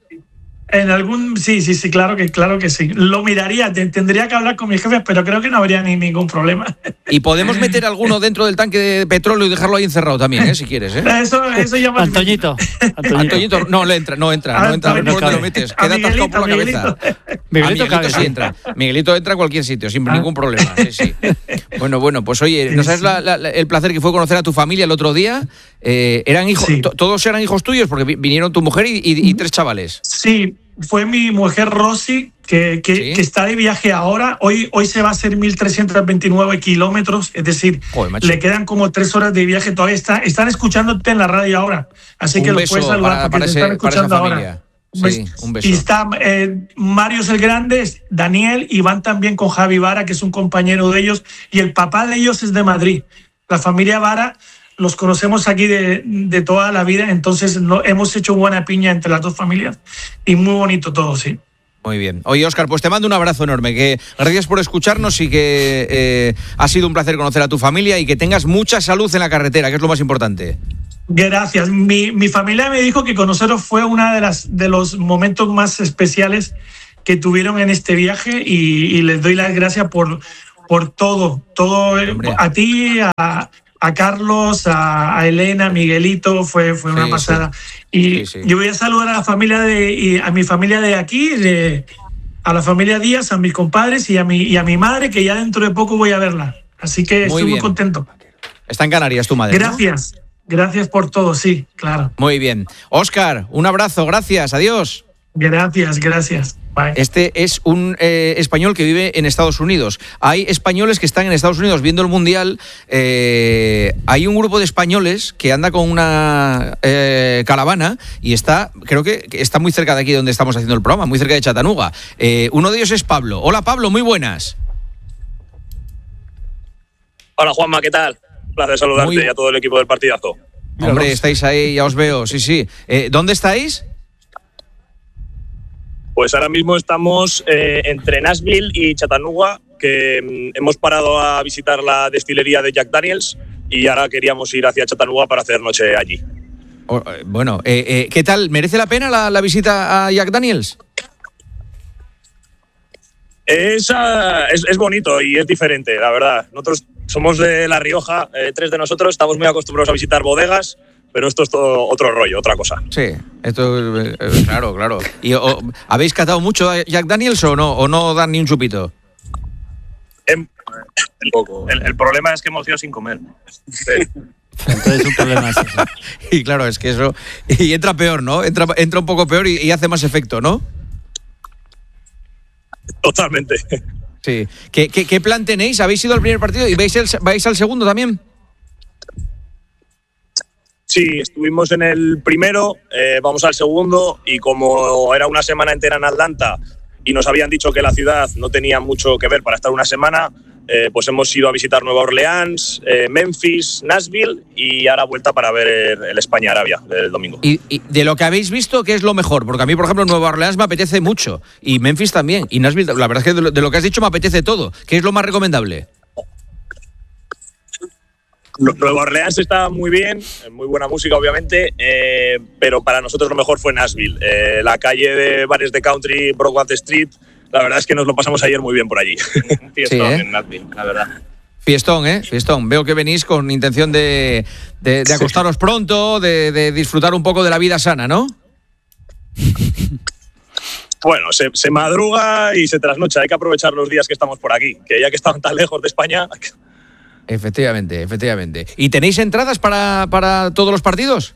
En algún, sí, sí, sí, claro que, claro que sí. Lo miraría, tendría que hablar con mis jefes, pero creo que no habría ni ningún problema. Y podemos meter alguno dentro del tanque de petróleo y dejarlo ahí encerrado también, ¿eh? Si quieres, ¿eh? Eso, eso ya más Antoñito. Antoñito. Antoñito, no, le entra, no entra, no entra, no te lo metes, queda atascado por la cabeza. Miguelito, Miguelito sí entra. Miguelito entra a cualquier sitio, sin ah. ningún problema. Sí, sí. Bueno, bueno, pues oye, ¿no sabes la, la, el placer que fue conocer a tu familia el otro día? Eh, eran hijos, sí. todos eran hijos tuyos, porque vinieron tu mujer y, y, y tres chavales. Sí. Fue mi mujer Rosy, que, que, ¿Sí? que está de viaje ahora. Hoy, hoy se va a hacer mil trescientos veintinueve kilómetros, es decir, Joder, le quedan como tres horas de viaje. Todavía está, están escuchándote en la radio ahora. Así un que lo puedes saludar para, porque para te ese, están escuchando ahora. Sí, un beso. Y está eh, Mario es el grande, Daniel, y van también con Javi Vara, que es un compañero de ellos, y el papá de ellos es de Madrid. La familia Vara los conocemos aquí de, de toda la vida, entonces no, hemos hecho buena piña entre las dos familias y muy bonito todo, sí. Muy bien. Oye, Óscar, pues te mando un abrazo enorme, que gracias por escucharnos y que eh, ha sido un placer conocer a tu familia y que tengas mucha salud en la carretera, que es lo más importante. Gracias. Mi, mi familia me dijo que conoceros fue uno de, las, de los momentos más especiales que tuvieron en este viaje y, y les doy las gracias por, por todo, todo Hombre. a ti, a... a Carlos, a, a Elena, a Miguelito, fue, fue una sí, pasada. Sí. Y sí, sí. yo voy a saludar a la familia de, y a mi familia de aquí, de, a la familia Díaz, a mis compadres y a mi, y a mi madre, que ya dentro de poco voy a verla. Así que muy estoy bien. muy contento. Está en Canarias tu madre. Gracias, ¿no? Gracias por todo, sí, claro. Muy bien. Óscar, un abrazo, gracias, adiós. Gracias, gracias. Bye. Este es un eh, español que vive en Estados Unidos. Hay españoles que están en Estados Unidos viendo el Mundial. Eh, hay un grupo de españoles que anda con una eh, caravana y está, creo que está muy cerca de aquí donde estamos haciendo el programa, muy cerca de Chattanooga. Eh, uno de ellos es Pablo. Hola Pablo, muy buenas. Hola Juanma, ¿qué tal? Un placer saludarte muy... y a todo el equipo del partidazo. Hombre, Míralos. Estáis ahí, ya os veo, sí, sí. Eh, ¿Dónde estáis? Pues ahora mismo estamos eh, entre Nashville y Chattanooga, que mm, hemos parado a visitar la destilería de Jack Daniels y ahora queríamos ir hacia Chattanooga para hacer noche allí. Oh, bueno, eh, eh, ¿qué tal? ¿Merece la pena la, la visita a Jack Daniels? Es, uh, es, es bonito y es diferente, la verdad. Nosotros somos de La Rioja, eh, tres de nosotros, estamos muy acostumbrados a visitar bodegas, pero esto es todo otro rollo, otra cosa. Sí, esto, eh, claro, claro. ¿Y o, habéis catado mucho a Jack Daniels o no, o no dan ni un chupito? El, el, el problema es que hemos ido sin comer. Sí. Entonces un problema es eso. Y claro, es que eso... Y entra peor, ¿no? Entra, entra un poco peor y, y hace más efecto, ¿no? Totalmente. Sí. ¿Qué, qué, qué plan tenéis? ¿Habéis ido al primer partido y vais, el, vais al segundo también? Sí, estuvimos en el primero, eh, vamos al segundo y como era una semana entera en Atlanta y nos habían dicho que la ciudad no tenía mucho que ver para estar una semana, eh, pues hemos ido a visitar Nueva Orleans, eh, Memphis, Nashville y ahora vuelta para ver el, el España-Arabia del domingo. Y, y de lo que habéis visto, ¿qué es lo mejor? Porque a mí, por ejemplo, Nueva Orleans me apetece mucho y Memphis también y Nashville, la verdad es que de lo, de lo que has dicho me apetece todo. ¿Qué es lo más recomendable? Nueva Orleans está muy bien, muy buena música obviamente, eh, pero para nosotros lo mejor fue Nashville. Eh, la calle de bares de country, Broadway Street, la verdad es que nos lo pasamos ayer muy bien por allí. Un fiestón sí, ¿eh? En Nashville, la verdad. Fiestón, ¿eh? Fiestón. Veo que venís con intención de, de, de acostaros sí. pronto, de, de disfrutar un poco de la vida sana, ¿no? Bueno, se, se madruga y se trasnocha. Hay que aprovechar los días que estamos por aquí, que ya que estaban tan lejos de España... Efectivamente, efectivamente. ¿Y tenéis entradas para, para todos los partidos?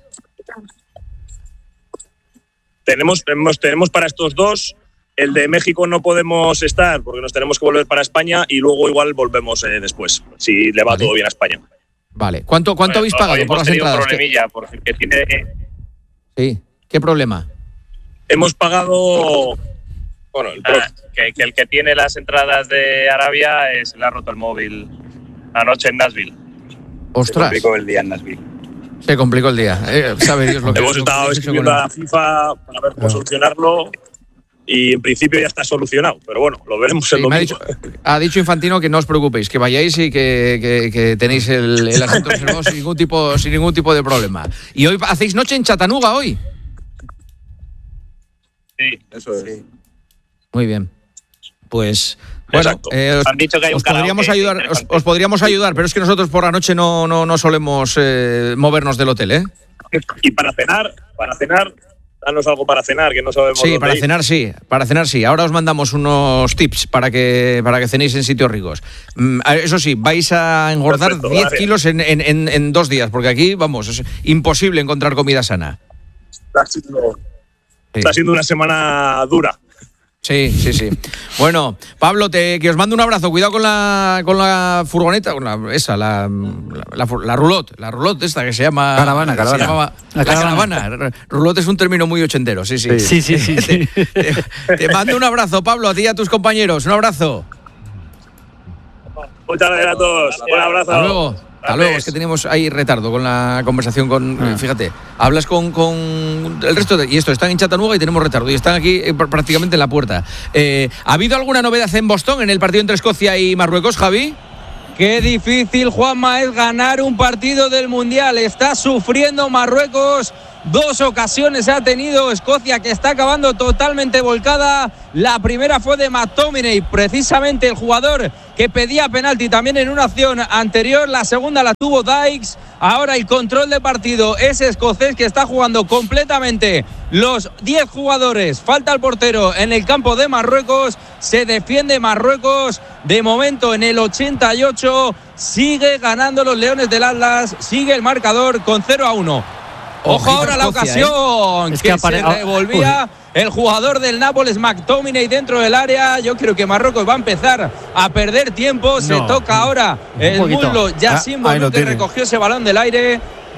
Tenemos, tenemos, tenemos para estos dos. El de México no podemos estar porque nos tenemos que volver para España y luego igual volvemos eh, después, si le va vale. todo bien a España. Vale. ¿Cuánto, cuánto bueno, habéis pagado por las entradas? Un problemilla, porque tiene... Sí. ¿Qué problema? Hemos pagado... Bueno, el ah, que, que el que tiene las entradas de Arabia es, le ha roto el móvil anoche en Nashville. Ostras. Se complicó el día en Nashville. Se complicó el día. Eh, sabe Dios lo que Hemos estado escribiendo a la FIFA para ver cómo solucionarlo y en principio ya está solucionado. Pero bueno, lo veremos sí, el domingo. Ha dicho, ha dicho Infantino que no os preocupéis, que vayáis y que, que, que tenéis el, el asunto reservado sin ningún tipo, sin ningún tipo de problema. ¿Y hoy hacéis noche en Chattanooga hoy? Sí, eso es. Sí. Muy bien. Pues... Bueno, eh, os, han dicho que hay un os podríamos ayudar, os, os podríamos ayudar, pero es que nosotros por la noche no, no, no solemos eh, movernos del hotel, ¿eh? Y para cenar, para cenar, danos algo para cenar, que no sabemos. Sí, para ir. cenar sí, para cenar sí. Ahora os mandamos unos tips para que para que cenéis en sitios ricos. Mm, eso sí, vais a engordar Perfecto, diez gracias. kilos en, en, en, en dos días, porque aquí, vamos, es imposible encontrar comida sana. Está siendo, sí. está siendo una semana dura. Sí, sí, sí. Bueno, Pablo, te, que os mando un abrazo. Cuidado con la con la furgoneta, con la, esa, la, la, la, la roulotte, la roulotte esta que se llama... Caravana, caravana. Se llamaba, la, la caravana. caravana. Roulotte es un término muy ochentero, sí, sí. Sí, sí, sí. sí. Te, te, te mando un abrazo, Pablo, a ti y a tus compañeros. Un abrazo. Muchas gracias a todos. Un abrazo. Hasta luego. Hasta luego, es que tenemos ahí retardo con la conversación con... Ah. Fíjate, hablas con, con el resto de... Y esto, están en Chattanooga y tenemos retardo. Y están aquí eh, prácticamente en la puerta. Eh, ¿Ha habido alguna novedad en Boston en el partido entre Escocia y Marruecos, Javi? Qué difícil, Juanma, es ganar un partido del Mundial. Está sufriendo Marruecos. Dos ocasiones ha tenido Escocia, que está acabando totalmente volcada. La primera fue de McTominay, precisamente el jugador que pedía penalti también en una acción anterior. La segunda la tuvo Dykes. Ahora el control de partido es escocés, que está jugando completamente los diez jugadores. Falta el portero en el campo de Marruecos. Se defiende Marruecos. De momento en el ochenta y ocho sigue ganando los Leones del Atlas. Sigue el marcador con cero a uno. Ojo ahora la ocasión, ¿eh? Es que, que apare- se revolvía el jugador del Nápoles, McTominay, dentro del área. Yo creo que Marruecos va a empezar a perder tiempo. No. Se toca ahora el muslo. Yacine Bonu, que recogió ese balón del aire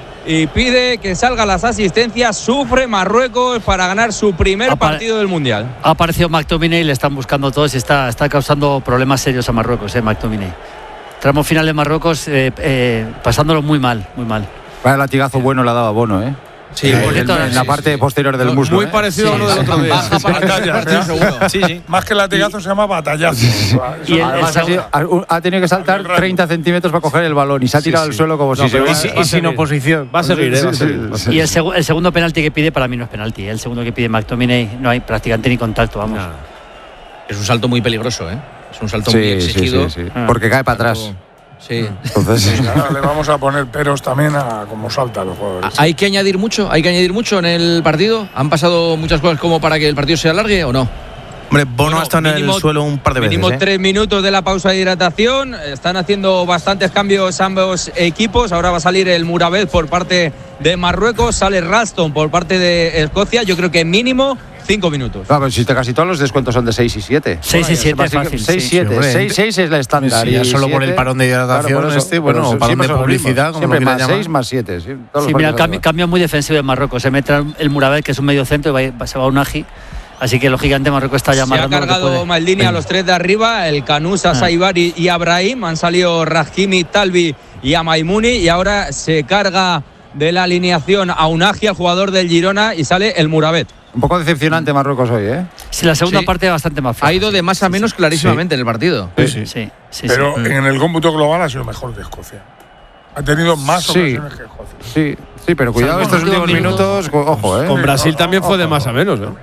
y pide que salgan las asistencias. Sufre Marruecos para ganar su primer Apare- partido del Mundial. Ha aparecido McTominay, le están buscando todos y está, está causando problemas serios a Marruecos, eh, McTominay. Tramo final de Marruecos eh, eh, pasándolo muy mal, muy mal. Vaya latigazo bueno le ha dado a Bono, ¿eh? Sí, el, bonito, el, en la sí, parte sí. posterior del muslo. Muy ¿eh? parecido sí, a uno del otro día. Baja para batalla, sí, sí. Más que latigazo y, se llama batallazo. Y el, Además, ha, sido, ha tenido que saltar treinta centímetros para coger el balón y se ha tirado sí, sí. al suelo como no, si se hubiera... Y sin oposición. Va a seguir, ¿eh? Va a seguir. Sí, sí. Y el, seg- el segundo penalti que pide para mí no es penalti. ¿eh? El segundo que pide McTominay no hay prácticamente ni contacto, vamos. No. Es un salto muy peligroso, ¿eh? Es un salto sí, muy exigido. Sí, sí, sí. Ah. Porque cae para atrás. Sí. Entonces, ahora le vamos a poner peros también a cómo saltan los jugadores. ¿Hay que añadir mucho? ¿Hay que añadir mucho en el partido? ¿Han pasado muchas cosas como para que el partido se alargue o no? Hombre, Bono bueno, ha estado en el suelo un par de veces. Mínimo ¿eh? tres minutos de la pausa de hidratación. Están haciendo bastantes cambios ambos equipos. Ahora va a salir el Murabez por parte de Marruecos. Sale Ralston por parte de Escocia. Yo creo que mínimo cinco minutos. No, pero si te, casi todos los descuentos son de seis y siete. seis y siete es fácil. seis siete. seis seis es la estándar. Sí, ya solo por el parón de hidratación, claro, este, bueno, o parón de publicidad, como siempre más llamar. seis más siete. Sí, sí mira, cambio, cambio muy defensivo en Marruecos. Se mete el Murabet, que es un medio centro, y va, se va a un Aji. Así que lógicamente Marruecos está llamando. Se ha cargado Maldini a los tres de arriba, el Canusa, ah. Saibari y Abrahim. Han salido Rahimi, Talbi y Amaimuni. Y ahora se carga de la alineación a Unagi, al jugador del Girona, y sale el Murabet. Un poco decepcionante Marruecos hoy, ¿eh? Sí, la segunda sí. parte bastante más fácil. Ha ido de más a menos clarísimamente sí. en el partido. Sí, sí. sí. sí Pero sí. en el cómputo global ha sido mejor que Escocia. Ha tenido más sí. ocasiones que Escocia. Sí, sí, pero cuidado, o sea, estos últimos minutos, ojo, ¿eh? Con Brasil sí, también ojo, fue de ojo. más a menos, ¿eh?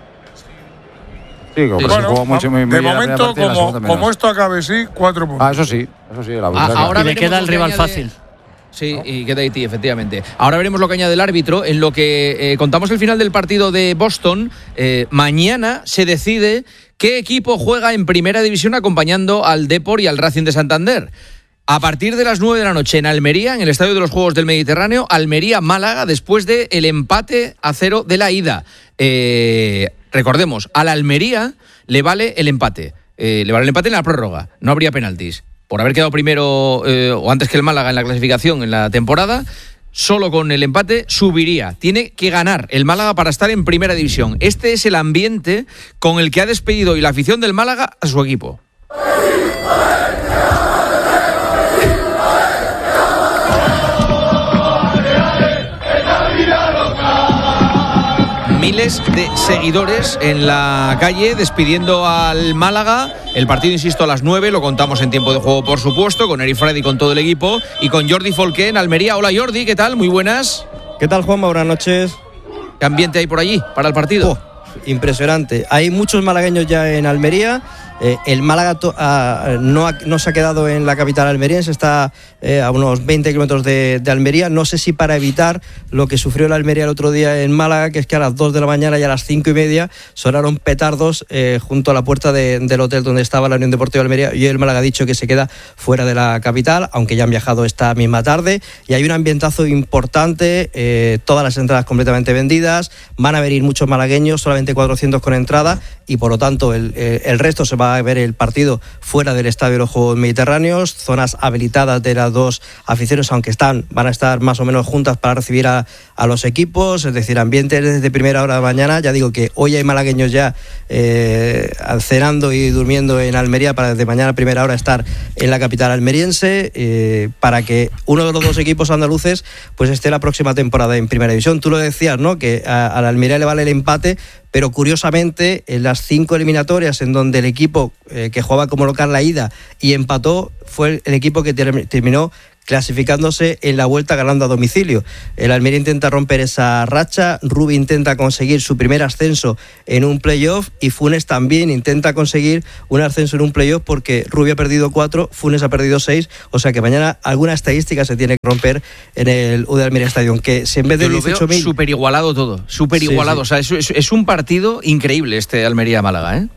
Sí, como bueno, jugó mucho, muy, de momento, como, como esto acabe sí, cuatro puntos. Ah, eso sí, eso sí. La ah, ahora y le queda el rival fácil. Sí, y queda Haití, efectivamente. Ahora veremos lo que añade el árbitro. En lo que eh, contamos el final del partido de Boston, eh, mañana se decide qué equipo juega en Primera División acompañando al Depor y al Racing de Santander. A partir de las nueve de la noche en Almería, en el Estadio de los Juegos del Mediterráneo, Almería-Málaga, después del de empate a cero de la ida. Eh, recordemos, a la Almería le vale el empate. Eh, le vale el empate en la prórroga. No habría penaltis. Por haber quedado primero eh, o antes que el Málaga en la clasificación en la temporada, solo con el empate subiría. Tiene que ganar el Málaga para estar en Primera División. Este es el ambiente con el que ha despedido hoy la afición del Málaga a su equipo. Miles de seguidores en la calle despidiendo al Málaga. El partido, insisto, a las nueve, lo contamos en tiempo de juego, por supuesto, con Eri Freddy, con todo el equipo y con Jordi Folqué en Almería. Hola Jordi, ¿qué tal? Muy buenas. ¿Qué tal, Juanma? Buenas noches. ¿Qué ambiente hay por allí para el partido? Oh, impresionante. Hay muchos malagueños ya en Almería. Eh, el Málaga to- a, no, ha, no se ha quedado en la capital almeriense, está eh, a unos veinte kilómetros de, de Almería. No sé si para evitar lo que sufrió la Almería el otro día en Málaga, que es que a las dos de la mañana y a las cinco y media sonaron petardos eh, junto a la puerta de, del hotel donde estaba la Unión Deportiva de Almería. Y el Málaga ha dicho que se queda fuera de la capital, aunque ya han viajado esta misma tarde. Y hay un ambientazo importante, eh, todas las entradas completamente vendidas. Van a venir muchos malagueños, solamente cuatrocientos con entrada, y por lo tanto el, el, el resto se va a ver el partido fuera del Estadio de los Juegos Mediterráneos, zonas habilitadas de las dos aficiones, aunque están, van a estar más o menos juntas para recibir a, a los equipos, es decir, ambiente desde primera hora de la mañana. Ya digo que hoy hay malagueños ya eh, cenando y durmiendo en Almería para desde mañana a primera hora estar en la capital almeriense, eh, para que uno de los dos equipos andaluces pues esté la próxima temporada en Primera División. Tú lo decías, ¿no?, que a, a la Almería le vale el empate, pero curiosamente en las cinco eliminatorias en donde el equipo eh, que jugaba como local la ida y empató fue el, el equipo que ter- terminó clasificándose en la vuelta ganando a domicilio. El Almería intenta romper esa racha, Rubi intenta conseguir su primer ascenso en un playoff y Funes también intenta conseguir un ascenso en un playoff, porque Rubi ha perdido cuatro, Funes ha perdido seis, o sea que mañana alguna estadística se tiene que romper en el U D Almería Stadium, que si en vez de dieciocho mil... Súper igualado todo, súper igualado, sí, sí. O sea, es, es, es un partido increíble este Almería-Málaga, ¿eh?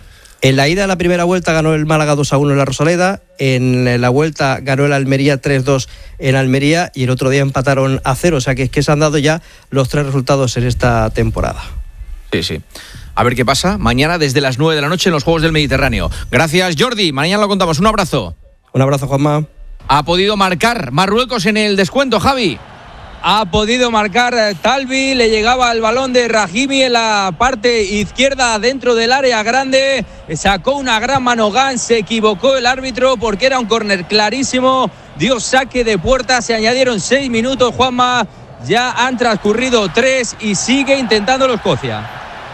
En la ida de la primera vuelta ganó el Málaga dos a uno en la Rosaleda, en la vuelta ganó el Almería tres dos en Almería y el otro día empataron a cero, o sea que es que se han dado ya los tres resultados en esta temporada. Sí, sí. A ver qué pasa mañana desde las nueve de la noche en los Juegos del Mediterráneo. Gracias, Jordi. Mañana lo contamos. Un abrazo. Un abrazo, Juanma. Ha podido marcar Marruecos en el descuento, Javi. Ha podido marcar Talbi, le llegaba el balón de Rahimi en la parte izquierda dentro del área grande, sacó una gran mano Gans, se equivocó el árbitro porque era un córner clarísimo, dio saque de puerta, se añadieron seis minutos, Juanma, ya han transcurrido tres y sigue intentándolo Escocia.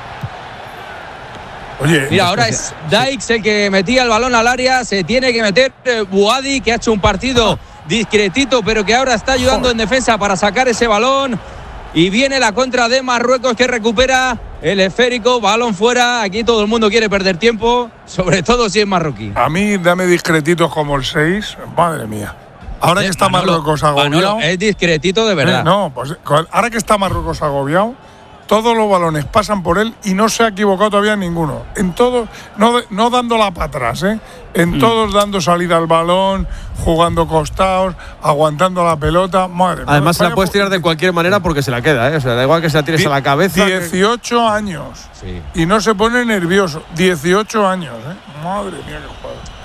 Oye, mira, ahora es Dykes el que metía el balón al área, se tiene que meter Buadi, que ha hecho un partido discretito, pero que ahora está ayudando en defensa para sacar ese balón. Y viene la contra de Marruecos, que recupera el esférico, balón fuera. Aquí todo el mundo quiere perder tiempo, sobre todo si es marroquí. A mí dame discretitos como el seis, madre mía. Ahora que está Manolo, Marruecos agobiado… Manolo, es discretito de verdad. Eh, no, pues ahora que está Marruecos agobiado, todos los balones pasan por él y no se ha equivocado todavía en ninguno. En todos, no, no dándola para atrás, ¿eh? En mm. todos dando salida al balón, jugando costados, aguantando la pelota. Madre mía. Además, se la puedes tirar de cualquier manera porque se la queda, ¿eh? O sea, da igual que se la tires Die- a la cabeza. dieciocho que... años. Sí. Y no se pone nervioso. dieciocho años, ¿eh? Madre mía, qué jugador.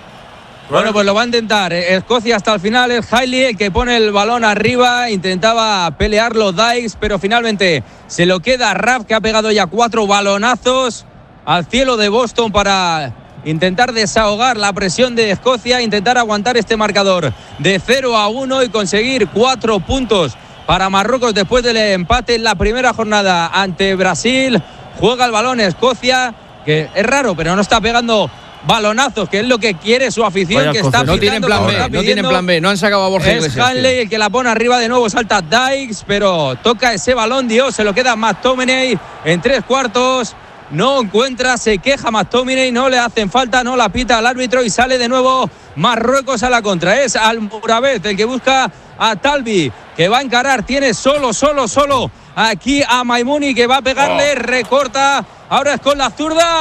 Bueno, pues lo va a intentar. Escocia hasta el final. Es Hailey el que pone el balón arriba. Intentaba pelearlo Dykes, pero finalmente se lo queda Raff, que ha pegado ya cuatro balonazos al cielo de Boston para intentar desahogar la presión de Escocia, intentar aguantar este marcador de cero a uno y conseguir cuatro puntos para Marruecos después del empate en la primera jornada ante Brasil. Juega el balón Escocia, que es raro, pero no está pegando balonazos, que es lo que quiere su afición. Vaya que está no tienen plan B, no tienen plan B, no han sacado a Borja Iglesias. Es Hanley el que la pone arriba de nuevo, salta Dykes, pero toca ese balón, Dios, se lo queda McTominay en tres cuartos. No encuentra, se queja McTominay, no le hacen falta, no la pita al árbitro y sale de nuevo Marruecos a la contra. Es Almoraved el que busca a Talbi, que va a encarar, tiene solo, solo, solo aquí a Maimouni, que va a pegarle, oh. recorta, ahora es con la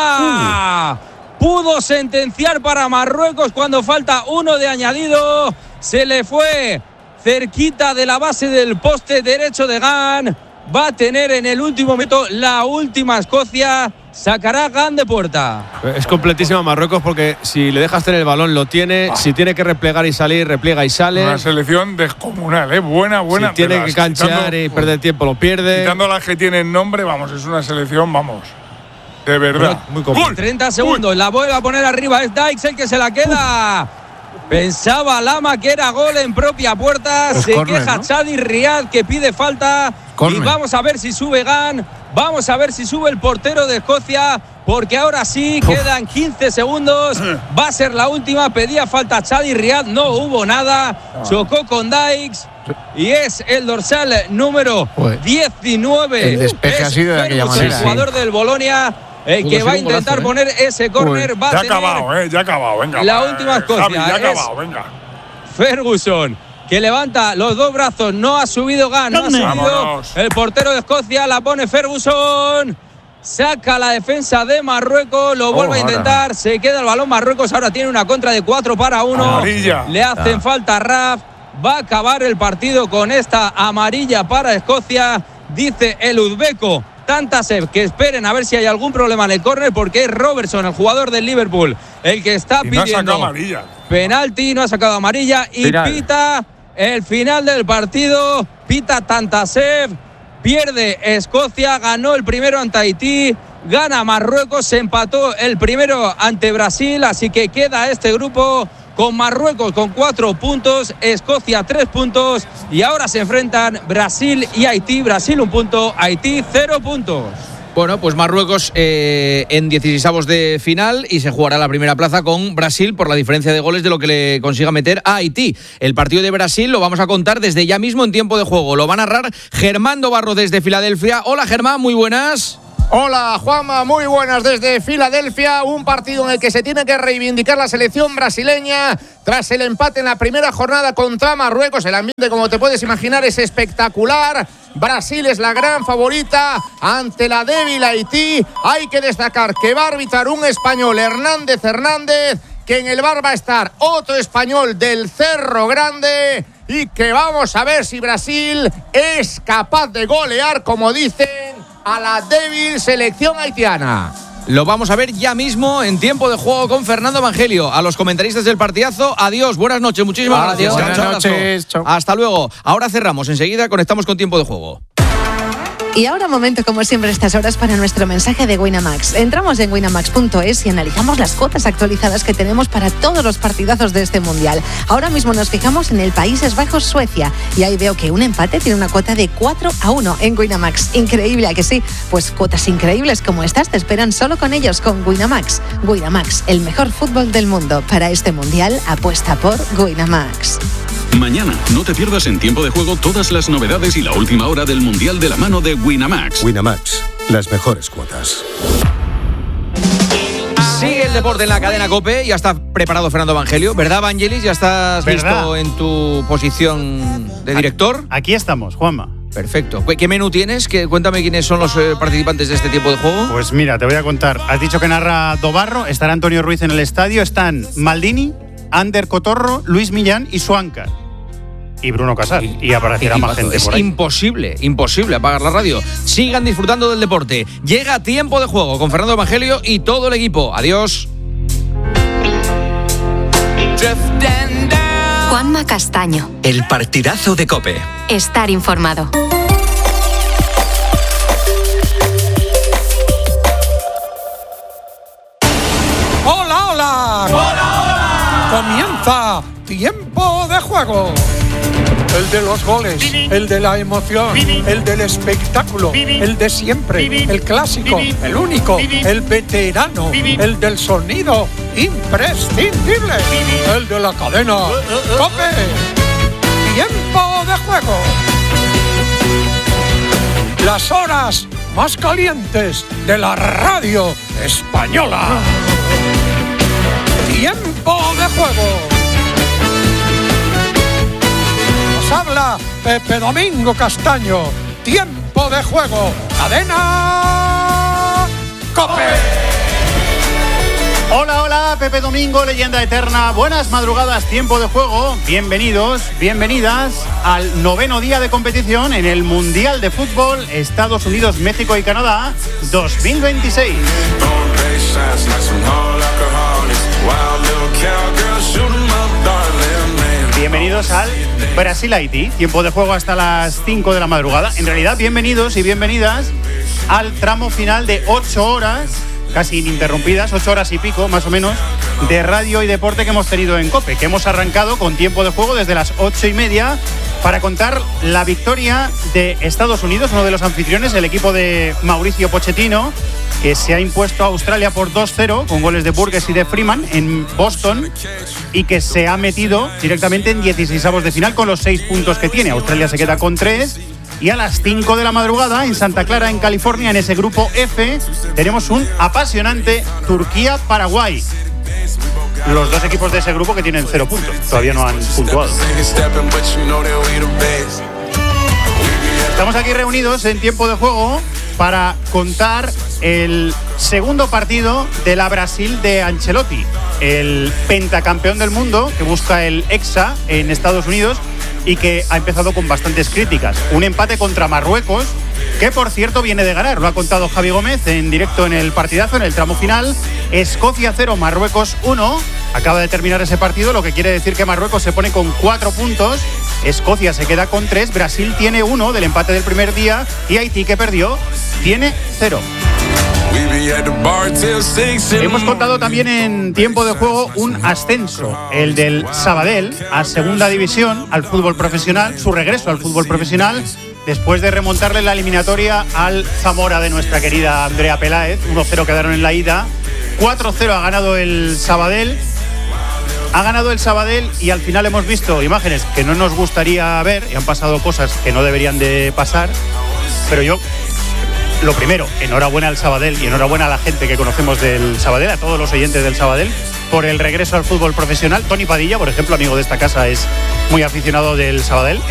zurda. Uh. Pudo sentenciar para Marruecos cuando falta uno de añadido. Se le fue cerquita de la base del poste derecho de Gane. Va a tener en el último momento la última Escocia. Sacará Gane de puerta. Es completísima Marruecos porque si le dejas tener el balón lo tiene. Ah. Si tiene que replegar y salir, repliega y sale. Una selección descomunal, ¿eh? Buena, buena. Si tiene que canchear quitando, y perder tiempo, lo pierde. Quitando las que tienen nombre, vamos, es una selección, vamos. De verdad. Muy cómodo. treinta segundos. Uy. La vuelve a poner arriba. Es Dykes el que se la queda. Uf. Pensaba Lama que era gol en propia puerta. Es se corner, queja ¿no? Chadi Riad, que pide falta. Corner. Y vamos a ver si sube Gane. Vamos a ver si sube el portero de Escocia. Porque ahora sí, Uf. quedan quince segundos. Va a ser la última. Pedía falta Chadi Riad. No hubo nada. Chocó con Dykes. Y es el dorsal número Uy. diecinueve. El despeje ha sido de aquella manera. El jugador ¿eh? del Bolonia. El que va a intentar golazo, poner ¿eh? ese córner va a ya tener acabado, eh, ya acabado, venga. La última Escocia. Javi, ya acabado, venga. Ferguson, que levanta los dos brazos, no ha subido Gane, no ha subido. Vámonos. El portero de Escocia la pone Ferguson. Saca la defensa de Marruecos, lo vuelve oh, a intentar, ahora. Se queda el balón Marruecos, ahora tiene una contra de cuatro para uno. Amarilla. Le hacen ah. falta a Raf. Va a acabar el partido con esta amarilla para Escocia, dice el uzbeco Tantasev, que esperen a ver si hay algún problema en el córner, porque es Robertson, el jugador del Liverpool, el que está y pidiendo no amarilla. penalti, no ha sacado amarilla y final. Pita el final del partido, pita Tantasev, pierde Escocia, ganó el primero ante Haití, gana Marruecos, se empató el primero ante Brasil, así que queda este grupo con Marruecos con cuatro puntos, Escocia tres puntos y ahora se enfrentan Brasil y Haití. Brasil un punto, Haití cero puntos. Bueno, pues Marruecos eh, en dieciseisavos de final y se jugará la primera plaza con Brasil por la diferencia de goles de lo que le consiga meter a Haití. El partido de Brasil lo vamos a contar desde ya mismo en tiempo de juego. Lo va a narrar Germán Dobarro desde Filadelfia. Hola Germán, muy buenas. Hola Juanma, muy buenas desde Filadelfia, un partido en el que se tiene que reivindicar la selección brasileña tras el empate en la primera jornada contra Marruecos. El ambiente, como te puedes imaginar, es espectacular. Brasil es la gran favorita ante la débil Haití. Hay que destacar que va a arbitrar un español, Hernández Hernández, que en el bar va a estar otro español del Cerro Grande y que vamos a ver si Brasil es capaz de golear, como dicen, a la débil selección haitiana. Lo vamos a ver ya mismo en tiempo de juego con Fernando Evangelio. A los comentaristas del partidazo, adiós, buenas noches, muchísimas adiós, gracias. Buenas noches. Chao. Hasta luego. Ahora cerramos, enseguida conectamos con tiempo de juego. Y ahora momento, como siempre, estas horas para nuestro mensaje de Winamax. Entramos en winamax punto es y analizamos las cuotas actualizadas que tenemos para todos los partidazos de este Mundial. Ahora mismo nos fijamos en el Países Bajos-Suecia y ahí veo que un empate tiene una cuota de cuatro a uno en Winamax. Increíble, ¿a que sí? Pues cuotas increíbles como estas te esperan solo con ellos, con Winamax. Winamax, el mejor fútbol del mundo. Para este Mundial, apuesta por Winamax. Mañana, no te pierdas en tiempo de juego todas las novedades y la última hora del Mundial de la mano de Winamax. Winamax, las mejores cuotas. Sigue el deporte en la cadena COPE. Ya está preparado Fernando Evangelio, ¿verdad, Vangelis? ¿Ya estás ¿verdad? listo en tu posición de director? Aquí estamos, Juanma. Perfecto. ¿Qué menú tienes? ¿Qué, cuéntame quiénes son los eh, participantes de este tiempo de juego. Pues mira, te voy a contar. Has dicho que narra Dobarro, estará Antonio Ruiz en el estadio, están Maldini, Ander Cotorro, Luis Millán y Suáncar. Y Bruno Casal. Y, y aparecerá y, más gente es por ahí. Imposible, imposible apagar la radio. Sigan disfrutando del deporte. Llega Tiempo de Juego con Fernando Evangelio y todo el equipo. Adiós. Juanma Castaño. El partidazo de COPE. Estar informado. ¡Hola, hola! ¡Hola, hola! Comienza Tiempo de Juego. El de los goles, el de la emoción, el del espectáculo, el de siempre, el clásico, el único, el veterano, el del sonido imprescindible, el de la cadena COPE. Tiempo de Juego. Las horas más calientes de la radio española. Tiempo de Juego. Habla Pepe Domingo Castaño. Tiempo de Juego. Cadena COPE. Hola, hola, Pepe Domingo, leyenda eterna. Buenas madrugadas, Tiempo de Juego. Bienvenidos, bienvenidas al noveno día de competición en el Mundial de Fútbol Estados Unidos, México y Canadá dos mil veintiséis. Bienvenidos al Brasil-Haití, tiempo de juego hasta las cinco de la madrugada. En realidad, bienvenidos y bienvenidas al tramo final de ocho horas, casi ininterrumpidas, ocho horas y pico más o menos, de radio y deporte que hemos tenido en COPE, que hemos arrancado con tiempo de juego desde las ocho y media para contar la victoria de Estados Unidos, uno de los anfitriones, el equipo de Mauricio Pochettino, que se ha impuesto a Australia por dos cero con goles de Burgess y de Freeman en Boston y que se ha metido directamente en dieciseisavos de final con los seis puntos que tiene. Australia se queda con tres y a las cinco de la madrugada en Santa Clara, en California, en ese grupo F, tenemos un apasionante Turquía-Paraguay. Los dos equipos de ese grupo que tienen cero puntos, todavía no han puntuado. Estamos aquí reunidos en tiempo de juego para contar el segundo partido de la Brasil de Ancelotti, el pentacampeón del mundo que busca el Hexa en Estados Unidos y que ha empezado con bastantes críticas. Un empate contra Marruecos, que por cierto viene de ganar, lo ha contado Javi Gómez en directo en el partidazo, en el tramo final. Escocia cero, Marruecos uno. Acaba de terminar ese partido, lo que quiere decir que Marruecos se pone con cuatro puntos, Escocia se queda con tres, Brasil tiene uno del empate del primer día y Haití, que perdió, tiene cero. Hemos contado también en tiempo de juego un ascenso, el del Sabadell a segunda división, al fútbol profesional, su regreso al fútbol profesional después de remontarle la eliminatoria al Zamora de nuestra querida Andrea Peláez. uno cero quedaron en la ida, cuatro cero ha ganado el Sabadell. Ha ganado el Sabadell y al final hemos visto imágenes que no nos gustaría ver y han pasado cosas que no deberían de pasar, pero yo, lo primero, enhorabuena al Sabadell y enhorabuena a la gente que conocemos del Sabadell, a todos los oyentes del Sabadell, por el regreso al fútbol profesional. Tony Padilla, por ejemplo, amigo de esta casa, es muy aficionado del Sabadell.